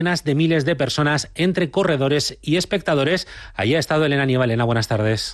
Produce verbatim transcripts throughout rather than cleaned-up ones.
de miles de personas entre corredores y espectadores. Allí ha estado Elena Nieva. Elena, buenas tardes.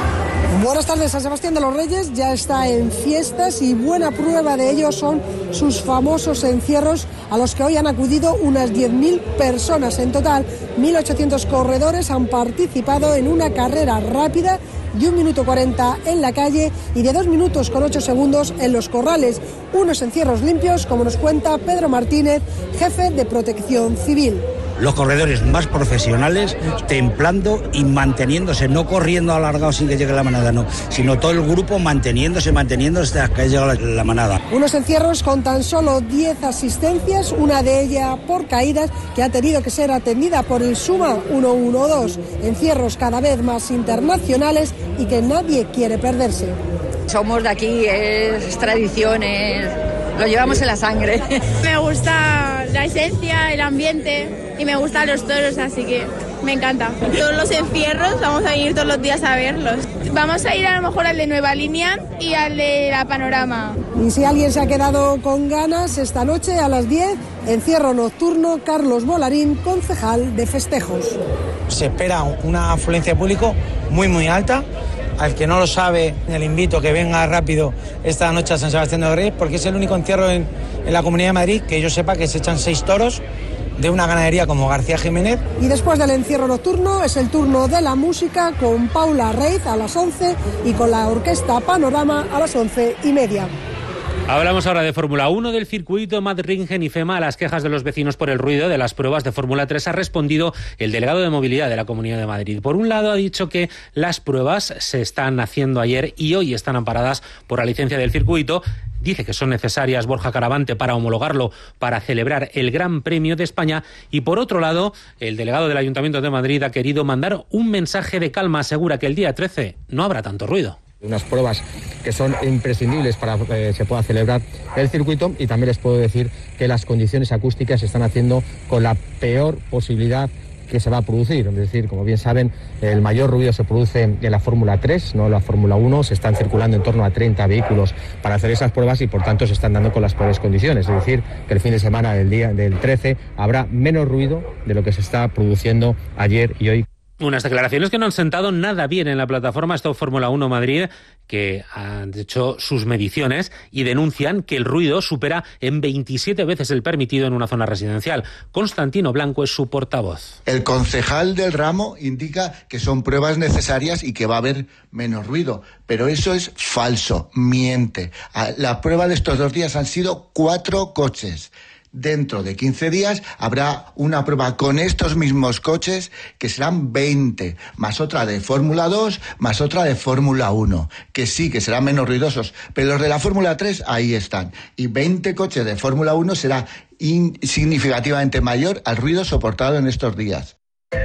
Buenas tardes. San Sebastián de los Reyes ya está en fiestas y buena prueba de ello son sus famosos encierros a los que hoy han acudido unas diez mil personas. En total, mil ochocientos corredores han participado en una carrera rápida de un minuto cuarenta en la calle y de dos minutos con ocho segundos en los corrales. Unos encierros limpios, como nos cuenta Pedro Martínez, jefe de Protección Civil. Los corredores más profesionales, templando y manteniéndose, no corriendo alargados sin que llegue la manada, no, sino todo el grupo manteniéndose, manteniéndose hasta que llegue la, la manada. Unos encierros con tan solo diez asistencias, una de ellas por caídas, que ha tenido que ser atendida por el SUMA ciento doce. Encierros cada vez más internacionales y que nadie quiere perderse. Somos de aquí, es tradición, es... lo llevamos en la sangre. Me gusta la esencia, el ambiente y me gustan los toros, así que me encanta. Todos los encierros vamos a ir todos los días a verlos. Vamos a ir a lo mejor al de Nueva Línea y al de la Panorama. Y si alguien se ha quedado con ganas, esta noche a las diez, encierro nocturno, Carlos Bolarín, concejal de festejos. Se espera una afluencia de público muy muy alta. Al que no lo sabe, le invito a que venga rápido esta noche a San Sebastián de los Reyes, porque es el único encierro en, en la Comunidad de Madrid que yo sepa que se echan seis toros de una ganadería como García Jiménez. Y después del encierro nocturno es el turno de la música con Paula Reiz a las once y con la orquesta Panorama a las once y media. Hablamos ahora de Fórmula uno, del circuito Madrid-Ringen y FEMA. A las quejas de los vecinos por el ruido de las pruebas de Fórmula tres ha respondido el delegado de movilidad de la Comunidad de Madrid. Por un lado, ha dicho que las pruebas se están haciendo ayer y hoy están amparadas por la licencia del circuito. Dice que son necesarias, Borja Caravante, para homologarlo, para celebrar el Gran Premio de España. Y por otro lado, el delegado del Ayuntamiento de Madrid ha querido mandar un mensaje de calma. Asegura que el día trece no habrá tanto ruido. Unas pruebas que son imprescindibles para que se pueda celebrar el circuito, y también les puedo decir que las condiciones acústicas se están haciendo con la peor posibilidad que se va a producir. Es decir, como bien saben, el mayor ruido se produce en la Fórmula tres, no en la Fórmula uno. Se están circulando en torno a treinta vehículos para hacer esas pruebas y por tanto se están dando con las peores condiciones. Es decir, que el fin de semana del día del trece habrá menos ruido de lo que se está produciendo ayer y hoy. Unas declaraciones que no han sentado nada bien en la plataforma Stop Fórmula uno Madrid, que han hecho sus mediciones y denuncian que el ruido supera en veintisiete veces el permitido en una zona residencial. Constantino Blanco es su portavoz. El concejal del ramo indica que son pruebas necesarias y que va a haber menos ruido, pero eso es falso, miente. La prueba de estos dos días han sido cuatro coches. Dentro de quince días habrá una prueba con estos mismos coches que serán veinte, más otra de Fórmula dos, más otra de Fórmula uno, que sí, que serán menos ruidosos, pero los de la Fórmula tres ahí están. Y veinte coches de Fórmula uno será in- significativamente mayor al ruido soportado en estos días.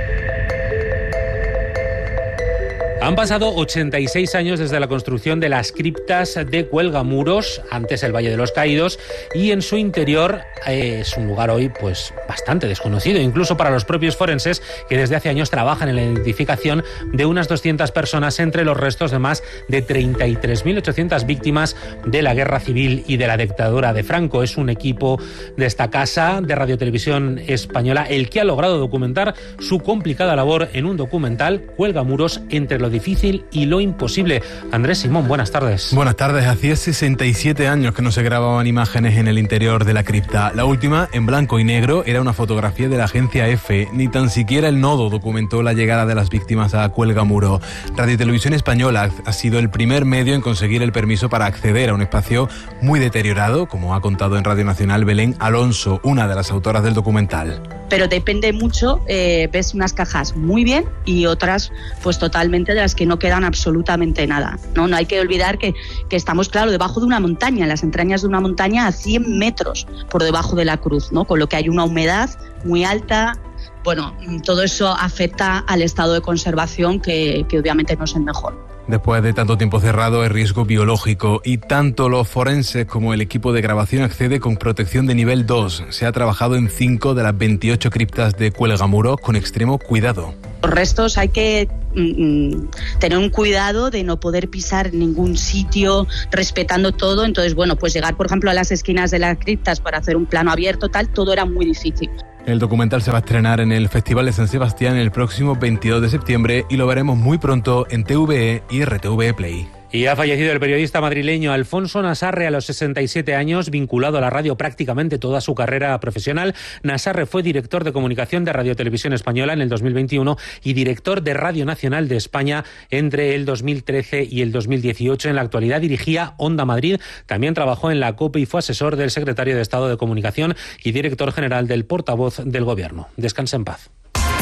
Han pasado ochenta y seis años desde la construcción de las criptas de Cuelgamuros, antes el Valle de los Caídos, y en su interior eh, es un lugar hoy pues bastante desconocido, incluso para los propios forenses, que desde hace años trabajan en la identificación de unas doscientas personas entre los restos de más de treinta y tres mil ochocientas víctimas de la Guerra Civil y de la dictadura de Franco. Es un equipo de esta casa de Radio Televisión Española el que ha logrado documentar su complicada labor en un documental, Cuelgamuros, entre los difícil y lo imposible. Andrés Simón, buenas tardes. Buenas tardes. Hacía sesenta y siete años que no se grababan imágenes en el interior de la cripta. La última, en blanco y negro, era una fotografía de la agencia EFE. Ni tan siquiera el Nodo documentó la llegada de las víctimas a Cuelgamuro. Radio Televisión Española ha sido el primer medio en conseguir el permiso para acceder a un espacio muy deteriorado, como ha contado en Radio Nacional Belén Alonso, una de las autoras del documental. Pero depende mucho, eh, ves unas cajas muy bien y otras pues totalmente de las que no quedan absolutamente nada. No, no hay que olvidar que, que estamos, claro, debajo de una montaña, en las entrañas de una montaña a cien metros por debajo de la cruz, ¿no? Con lo que hay una humedad muy alta. Bueno, todo eso afecta al estado de conservación que, que obviamente no es el mejor. Después de tanto tiempo cerrado, es riesgo biológico y tanto los forenses como el equipo de grabación accede con protección de nivel dos. Se ha trabajado en cinco de las veintiocho criptas de Cuelgamuros con extremo cuidado. Los restos hay que mm, tener un cuidado de no poder pisar ningún sitio, respetando todo. Entonces, bueno, pues llegar, por ejemplo, a las esquinas de las criptas para hacer un plano abierto, tal, todo era muy difícil. El documental se va a estrenar en el Festival de San Sebastián el próximo veintidós de septiembre y lo veremos muy pronto en T V E y R T V E Play. Y ha fallecido el periodista madrileño Alfonso Nassarre a los sesenta y siete años, vinculado a la radio prácticamente toda su carrera profesional. Nassarre fue director de comunicación de Radio Televisión Española en el dos mil veintiuno y director de Radio Nacional de España entre el dos mil trece y el dos mil dieciocho. En la actualidad dirigía Onda Madrid, también trabajó en la COPE y fue asesor del secretario de Estado de Comunicación y director general del Portavoz del Gobierno. Descanse en paz.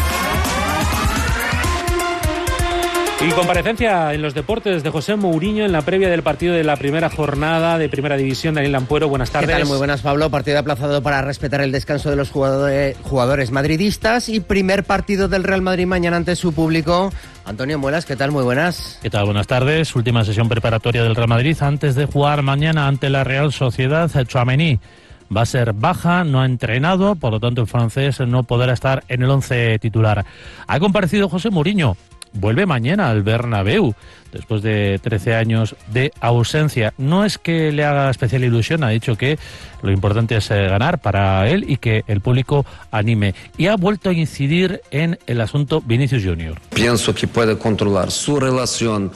Y comparecencia en los deportes de José Mourinho en la previa del partido de la primera jornada de Primera División. Daniel Ampuero, buenas tardes. ¿Qué tal? Muy buenas, Pablo. Partido aplazado para respetar el descanso de los jugadores, jugadores madridistas y primer partido del Real Madrid mañana ante su público. Antonio Muelas, ¿qué tal? Muy buenas. ¿Qué tal? Buenas tardes. Última sesión preparatoria del Real Madrid antes de jugar mañana ante la Real Sociedad. Tchouaméni va a ser baja, no ha entrenado, por lo tanto el francés no podrá estar en el once titular. Ha comparecido José Mourinho. Vuelve mañana al Bernabéu, después de trece años de ausencia. No es que le haga especial ilusión, ha dicho que lo importante es eh, ganar para él y que el público anime. Y ha vuelto a incidir en el asunto Vinicius Junior. Pienso que puede controlar su relación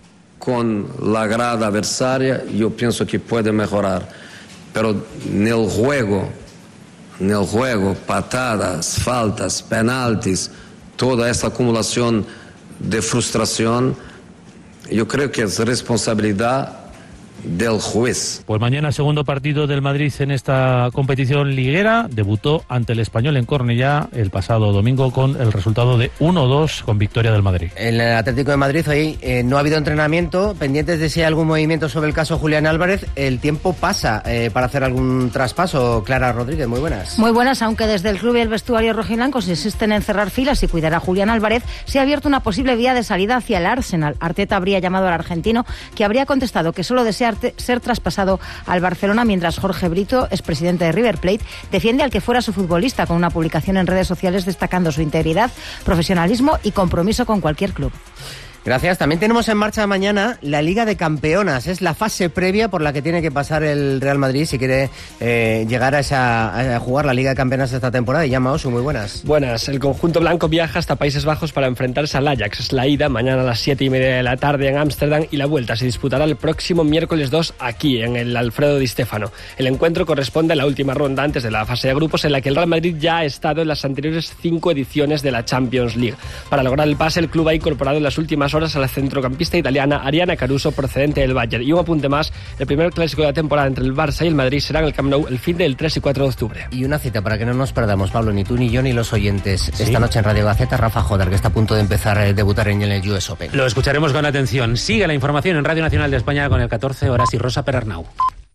con la grada adversaria, yo pienso que puede mejorar. Pero en el juego, en el juego, patadas, faltas, penaltis, toda esa acumulación de frustración, yo creo que es responsabilidad del juez. Pues mañana segundo partido del Madrid en esta competición liguera. Debutó ante el Español en Cornellá el pasado domingo con el resultado de uno dos con victoria del Madrid. En el Atlético de Madrid hoy eh, no ha habido entrenamiento, pendientes de si hay algún movimiento sobre el caso Julián Álvarez. El tiempo pasa eh, para hacer algún traspaso. Clara Rodríguez, muy buenas. Muy buenas, aunque desde el club y el vestuario rojiblancos insisten en cerrar filas y cuidar a Julián Álvarez, se ha abierto una posible vía de salida hacia el Arsenal. Arteta habría llamado al argentino, que habría contestado que solo desea ser traspasado al Barcelona, mientras Jorge Brito, expresidente de River Plate, defiende al que fuera su futbolista con una publicación en redes sociales destacando su integridad, profesionalismo y compromiso con cualquier club. Gracias. También tenemos en marcha mañana la Liga de Campeonas. Es la fase previa por la que tiene que pasar el Real Madrid si quiere eh, llegar a, esa, a jugar la Liga de Campeonas esta temporada. Y llama Osu, muy buenas. Buenas. El conjunto blanco viaja hasta Países Bajos para enfrentarse al Ajax. Es la ida mañana a las siete y media de la tarde en Ámsterdam y la vuelta se disputará el próximo miércoles dos aquí en el Alfredo Di Stéfano. El encuentro corresponde a la última ronda antes de la fase de grupos en la que el Real Madrid ya ha estado en las anteriores cinco ediciones de la Champions League. Para lograr el pase, el club ha incorporado en las últimas horas a la centrocampista italiana Ariana Caruso, procedente del Bayern. Y un apunte más, el primer clásico de la temporada entre el Barça y el Madrid será en el Camp Nou el fin del tres y cuatro de octubre. Y una cita para que no nos perdamos, Pablo, ni tú ni yo ni los oyentes. ¿Sí? Esta noche en Radio Gaceta, Rafa Joder, que está a punto de empezar a debutar en el U S Open. Lo escucharemos con atención. Sigue la información en Radio Nacional de España con el catorce horas y Rosa Perarnau.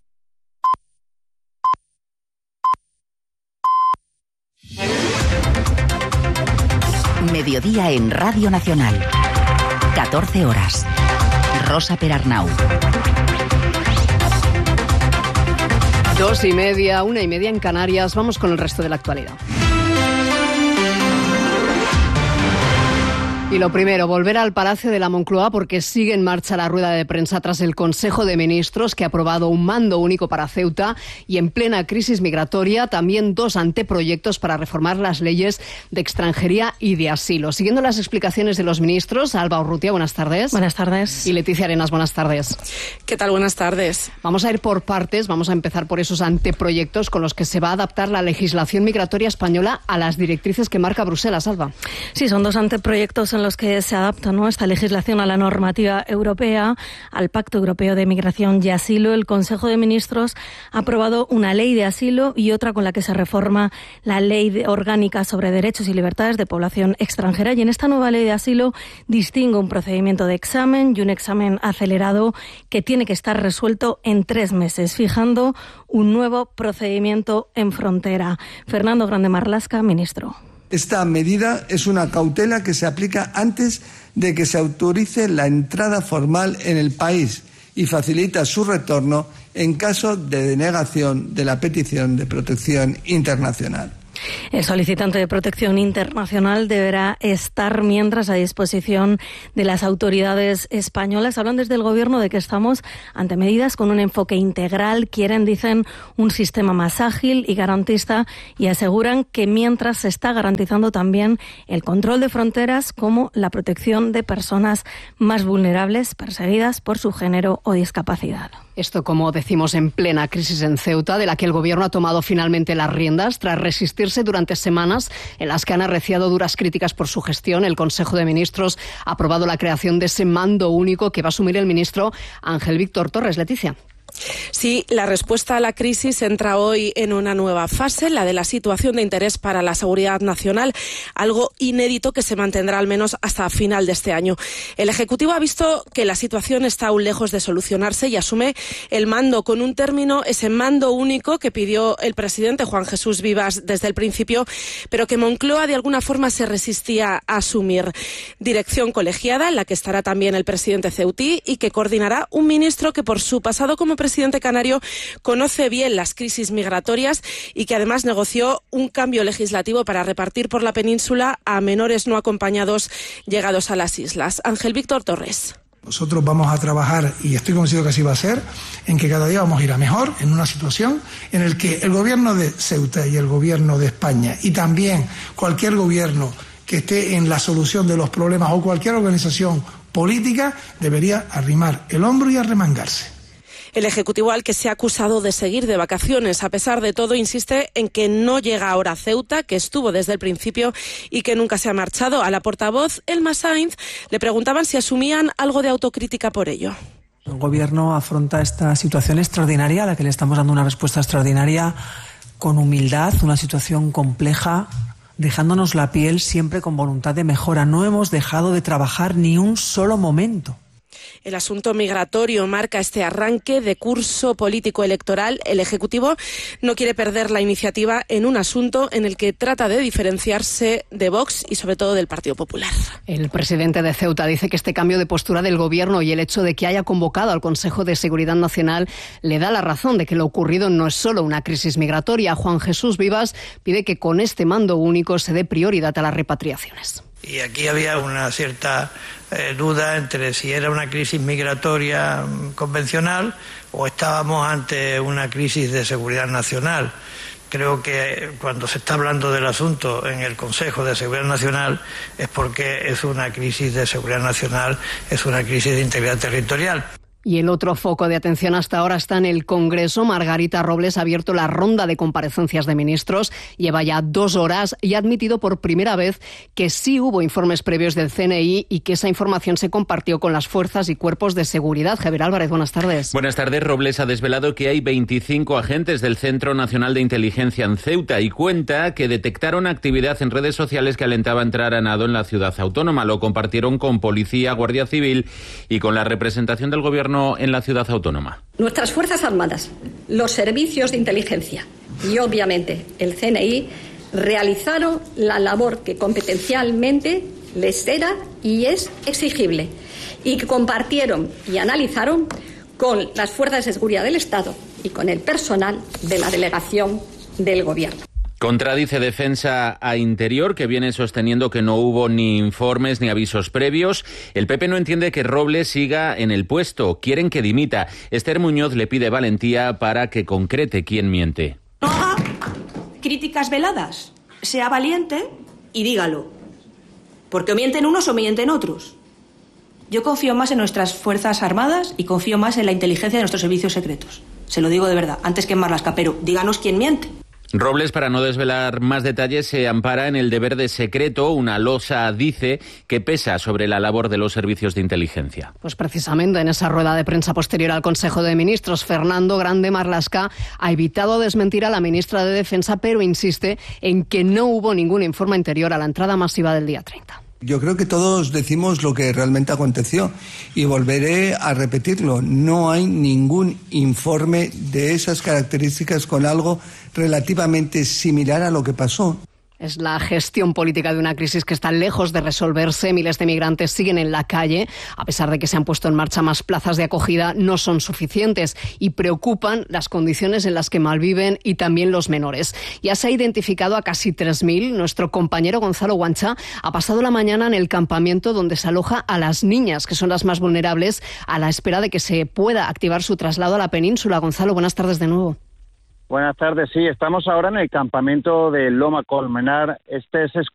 Mediodía en Radio Nacional. catorce horas. Rosa Perarnau. Dos y media, una y media en Canarias. Vamos con el resto de la actualidad. Y lo primero, volver al Palacio de la Moncloa porque sigue en marcha la rueda de prensa tras el Consejo de Ministros que ha aprobado un mando único para Ceuta y en plena crisis migratoria también dos anteproyectos para reformar las leyes de extranjería y de asilo. Siguiendo las explicaciones de los ministros, Alba Urrutia, buenas tardes. Buenas tardes. Y Leticia Arenas, buenas tardes. ¿Qué tal? Buenas tardes. Vamos a ir por partes, vamos a empezar por esos anteproyectos con los que se va a adaptar la legislación migratoria española a las directrices que marca Bruselas, Alba. Sí, son dos anteproyectos en los que se adapta, ¿no?, esta legislación a la normativa europea, al Pacto Europeo de Migración y Asilo. El Consejo de Ministros ha aprobado una ley de asilo y otra con la que se reforma la Ley Orgánica sobre Derechos y Libertades de Población Extranjera. Y en esta nueva ley de asilo distingue un procedimiento de examen y un examen acelerado que tiene que estar resuelto en tres meses, fijando un nuevo procedimiento en frontera. Fernando Grande Marlasca, ministro. Esta medida es una cautela que se aplica antes de que se autorice la entrada formal en el país y facilita su retorno en caso de denegación de la petición de protección internacional. El solicitante de protección internacional deberá estar mientras a disposición de las autoridades españolas. Hablan desde el Gobierno de que estamos ante medidas con un enfoque integral. Quieren, dicen, un sistema más ágil y garantista y aseguran que mientras se está garantizando también el control de fronteras como la protección de personas más vulnerables perseguidas por su género o discapacidad. Esto, como decimos, en plena crisis en Ceuta, de la que el Gobierno ha tomado finalmente las riendas tras resistirse durante semanas en las que han arreciado duras críticas por su gestión. El Consejo de Ministros ha aprobado la creación de ese mando único que va a asumir el ministro Ángel Víctor Torres. Leticia. Sí, la respuesta a la crisis entra hoy en una nueva fase, la de la situación de interés para la seguridad nacional, algo inédito que se mantendrá al menos hasta final de este año. El Ejecutivo ha visto que la situación está aún lejos de solucionarse y asume el mando con un término, ese mando único que pidió el presidente Juan Jesús Vivas desde el principio, pero que Moncloa de alguna forma se resistía a asumir. Dirección colegiada, en la que estará también el presidente ceutí y que coordinará un ministro que por su pasado como presidente canario conoce bien las crisis migratorias y que además negoció un cambio legislativo para repartir por la península a menores no acompañados llegados a las islas. Ángel Víctor Torres. Nosotros vamos a trabajar, y estoy convencido que así va a ser, en que cada día vamos a ir a mejor, en una situación en la que el gobierno de Ceuta y el gobierno de España y también cualquier gobierno que esté en la solución de los problemas o cualquier organización política debería arrimar el hombro y arremangarse. El Ejecutivo, al que se ha acusado de seguir de vacaciones, a pesar de todo, insiste en que no llega ahora a Ceuta, que estuvo desde el principio y que nunca se ha marchado. A la portavoz, Elma Sainz, le preguntaban si asumían algo de autocrítica por ello. El Gobierno afronta esta situación extraordinaria, a la que le estamos dando una respuesta extraordinaria, con humildad, una situación compleja, dejándonos la piel siempre con voluntad de mejora. No hemos dejado de trabajar ni un solo momento. El asunto migratorio marca este arranque de curso político electoral. El Ejecutivo no quiere perder la iniciativa en un asunto en el que trata de diferenciarse de Vox y sobre todo del Partido Popular. El presidente de Ceuta dice que este cambio de postura del Gobierno y el hecho de que haya convocado al Consejo de Seguridad Nacional le da la razón de que lo ocurrido no es solo una crisis migratoria. Juan Jesús Vivas pide que con este mando único se dé prioridad a las repatriaciones. Y aquí había una cierta eh, duda entre si era una crisis migratoria convencional o estábamos ante una crisis de seguridad nacional. Creo que cuando se está hablando del asunto en el Consejo de Seguridad Nacional es porque es una crisis de seguridad nacional, es una crisis de integridad territorial. Y el otro foco de atención hasta ahora está en el Congreso. Margarita Robles ha abierto la ronda de comparecencias de ministros. Lleva ya dos horas y ha admitido por primera vez que sí hubo informes previos del C N I y que esa información se compartió con las fuerzas y cuerpos de seguridad. Javier Álvarez, buenas tardes. Buenas tardes. Robles ha desvelado que hay veinticinco agentes del Centro Nacional de Inteligencia en Ceuta y cuenta que detectaron actividad en redes sociales que alentaba a entrar a nado en la ciudad autónoma. Lo compartieron con policía, Guardia Civil y con la representación del gobierno en la ciudad autónoma. Nuestras Fuerzas Armadas, los servicios de inteligencia y obviamente el C N I realizaron la labor que competencialmente les era y es exigible y que compartieron y analizaron con las fuerzas de seguridad del Estado y con el personal de la delegación del Gobierno. Contradice Defensa a Interior, que viene sosteniendo que no hubo ni informes ni avisos previos. El P P no entiende que Robles siga en el puesto. Quieren que dimita. Esther Muñoz le pide valentía para que concrete quién miente. No haga críticas veladas. Sea valiente y dígalo. Porque o mienten unos o mienten otros. Yo confío más en nuestras Fuerzas Armadas y confío más en la inteligencia de nuestros servicios secretos. Se lo digo de verdad, antes que en Marlaska, pero díganos quién miente. Robles, para no desvelar más detalles, se ampara en el deber de secreto, una losa, dice, que pesa sobre la labor de los servicios de inteligencia. Pues precisamente en esa rueda de prensa posterior al Consejo de Ministros, Fernando Grande Marlaska ha evitado desmentir a la ministra de Defensa, pero insiste en que no hubo ningún informe anterior a la entrada masiva del día treinta. Yo creo que todos decimos lo que realmente aconteció y volveré a repetirlo. No hay ningún informe de esas características con algo relativamente similar a lo que pasó. Es la gestión política de una crisis que está lejos de resolverse. Miles de migrantes siguen en la calle. A pesar de que se han puesto en marcha más plazas de acogida, no son suficientes y preocupan las condiciones en las que malviven y también los menores. Ya se ha identificado a casi tres mil. Nuestro compañero Gonzalo Guancha ha pasado la mañana en el campamento donde se aloja a las niñas, que son las más vulnerables, a la espera de que se pueda activar su traslado a la península. Gonzalo, buenas tardes de nuevo. Buenas tardes, sí, estamos ahora en el campamento de Loma Colmenar. Este es